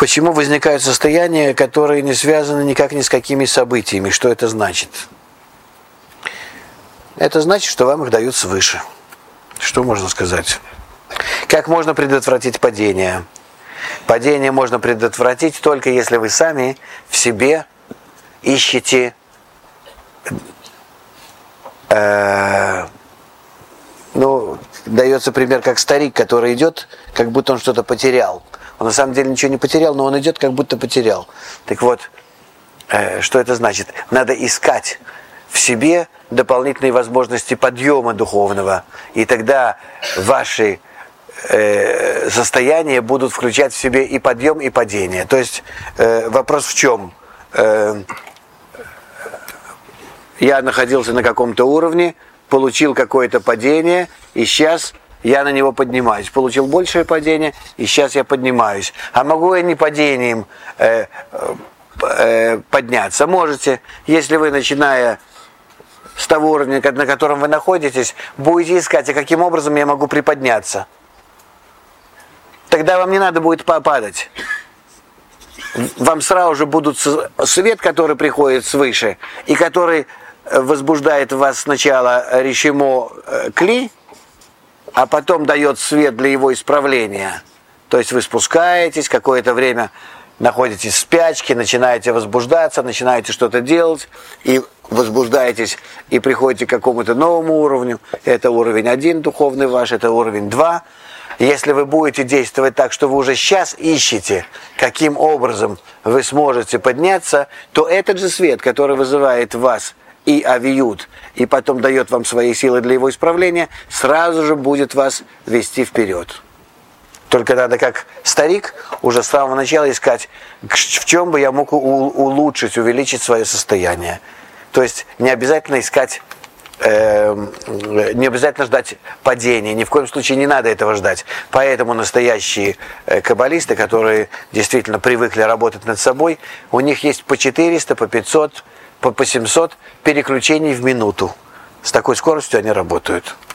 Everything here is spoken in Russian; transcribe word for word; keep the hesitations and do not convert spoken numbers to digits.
Почему возникают состояния, которые не связаны никак ни с какими событиями? Что это значит? Это значит, что вам их дают свыше. Что можно сказать? Как можно предотвратить падение? Падение можно предотвратить только если вы сами в себе ищете э, ну, дается пример, как старик, который идет, как будто он что-то потерял. Он на самом деле ничего не потерял, но он идет, как будто потерял. Так вот, э, что это значит? Надо искать в себе дополнительные возможности подъема духовного, и тогда ваши э, состояния будут включать в себе и подъем, и падение. То есть э, вопрос в чем? Э, я находился на каком-то уровне, получил какое-то падение, и сейчас я на него поднимаюсь. Получил большее падение, и сейчас я поднимаюсь. А могу я не падением э, э, подняться? Можете, если вы, начиная с того уровня, на котором вы находитесь, будете искать, а каким образом я могу приподняться. Тогда вам не надо будет падать. Вам сразу же будут свет, который приходит свыше, и который возбуждает в вас сначала решимо кли, а потом дает свет для его исправления. То есть вы спускаетесь, какое-то время находитесь в спячке, начинаете возбуждаться, начинаете что-то делать, и возбуждаетесь, и приходите к какому-то новому уровню. Это уровень один духовный ваш, это уровень два. Если вы будете действовать так, что вы уже сейчас ищете, каким образом вы сможете подняться, то этот же свет, который вызывает в вас и авиют, и потом дает вам свои силы для его исправления, сразу же будет вас вести вперед. Только надо, как старик, уже с самого начала искать, в чем бы я мог улучшить, увеличить свое состояние. То есть не обязательно искать, э, не обязательно ждать падения, ни в коем случае не надо этого ждать. Поэтому настоящие каббалисты, которые действительно привыкли работать над собой, у них есть по четыреста, по пятьсот, по семьсот переключений в минуту. С такой скоростью они работают.